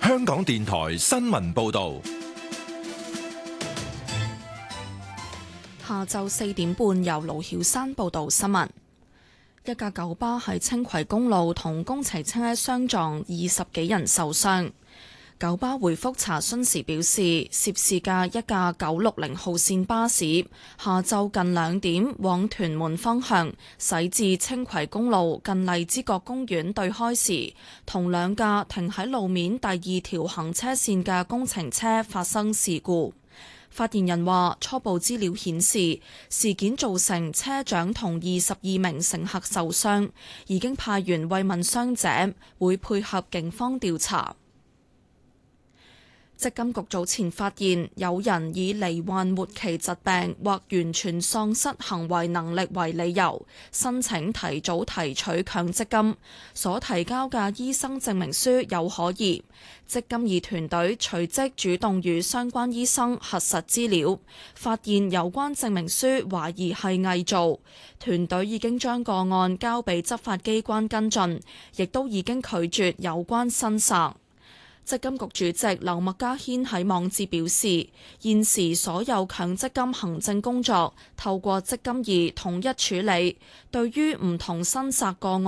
香港電台新聞報道。 下晝4點半，由盧曉山報道新聞。一架九巴喺青葵公路同工程車相撞，20幾人受傷。九巴回覆查詢時表示，涉事嘅一架960號線巴士下晝近2點往屯門方向駛至青葵公路近荔枝角公園對開時，同兩架停喺路面第2條行車線嘅工程車發生事故。發言人話，初步資料顯示，事件造成車長同22名乘客受傷，已經派員慰問傷者，會配合警方調查。積金局早前發現有人以罹患末期疾病或完全喪失行為能力為理由，申請提早提取強積金，所提交嘅醫生證明書有可疑。積金易團隊隨即主動與相關醫生核實資料，發現有關證明書懷疑係偽造。團隊已經將個案交俾執法機關跟進，亦都已經拒絕有關申索。積金局主席劉麥嘉軒喺網誌表示，現時所有強積金行政工作透過積金易統一處理，對於唔同申索個